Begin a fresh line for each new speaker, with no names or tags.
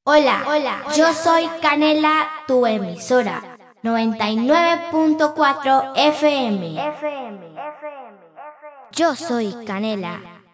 Hola, yo soy Canela, tu emisora, 99.4 FM. Yo soy Canela.